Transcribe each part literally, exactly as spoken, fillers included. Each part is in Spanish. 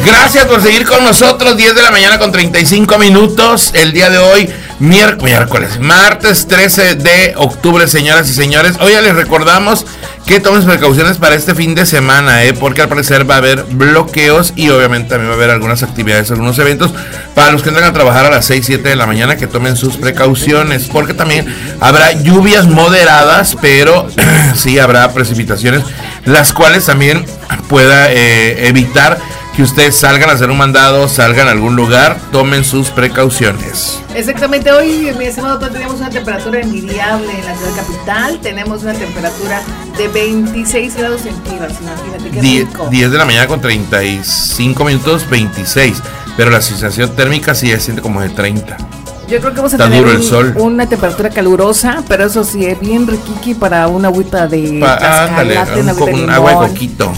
Gracias por seguir con nosotros. Diez de la mañana con treinta y cinco minutos. El día de hoy, miérc- miércoles, martes trece de octubre, señoras y señores. Hoy ya les recordamos que tomen precauciones para este fin de semana, ¿eh? Porque al parecer va a haber bloqueos y obviamente también va a haber algunas actividades, algunos eventos. Para los que entran a trabajar a las seis, siete de la mañana, que tomen sus precauciones, porque también habrá lluvias moderadas, pero sí habrá precipitaciones, las cuales también pueda eh, evitar que ustedes salgan a hacer un mandado, salgan a algún lugar, tomen sus precauciones. Exactamente, hoy, mi estimado, tenemos una temperatura envidiable en la ciudad capital. Tenemos una temperatura de veintiséis grados centígrados, imagínate qué rico. diez de la mañana con treinta y cinco minutos, veintiséis, pero la sensación térmica sí se siente como de treinta. Yo creo que vamos a Está tener duro el un, sol. una temperatura calurosa, pero eso sí, es bien riquiqui para una agüita de Pa- ándale, cascalate, un, una agüita de un limón. agua de coquito.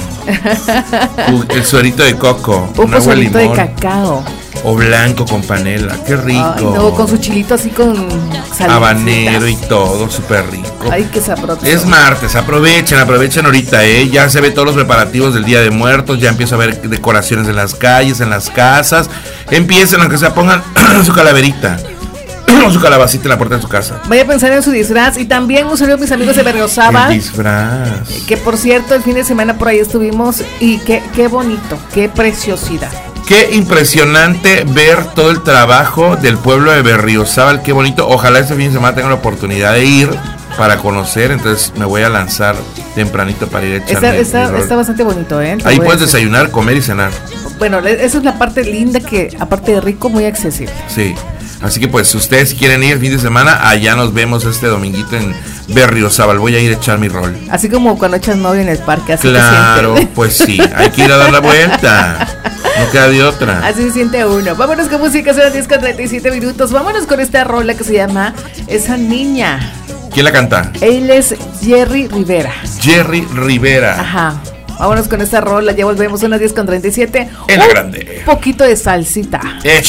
U- el suerito de coco, Un un agua de pozolito de limón. cacao. O blanco con panela, qué rico. Ay, no, con su chilito así con salecita. Habanero y todo, súper rico. Ay, qué sabroso. Es martes, aprovechen, aprovechen ahorita, ¿eh? Ya se ve todos los preparativos del Día de Muertos, ya empiezo a ver decoraciones en las calles, en las casas. Empiecen, aunque sea, pongan su calaverita, su calabacita en la puerta de su casa. Vaya a pensar en su disfraz. Y también un saludo a mis amigos de Berriozábal. El disfraz. Que por cierto, el fin de semana por ahí estuvimos. Y qué, qué bonito, qué preciosidad. Qué impresionante ver todo el trabajo del pueblo de Berriozábal, qué bonito. Ojalá este fin de semana tenga la oportunidad de ir para conocer, entonces me voy a lanzar tempranito para ir a echarme Está, está, mi rol. está bastante bonito, ¿eh? Te Ahí voy a puedes decir. desayunar, comer y cenar. Bueno, esa es la parte linda que, aparte de rico, muy accesible. Sí, así que pues si ustedes quieren ir el fin de semana, allá nos vemos este dominguito en Berriozábal. Voy a ir a echar mi rol. Así como cuando echas novio en el parque, así Claro, se siente. pues sí, hay que ir a dar la vuelta. No queda de otra. Así se siente uno. Vámonos con música, son las diez con treinta y siete minutos. Vámonos con esta rola que se llama Esa Niña. ¿Quién la canta? Él es Jerry Rivera. Jerry Rivera. Ajá. Vámonos con esta rola, ya volvemos, son las diez con treinta y siete. En la Un grande. poquito de salsita. Échale.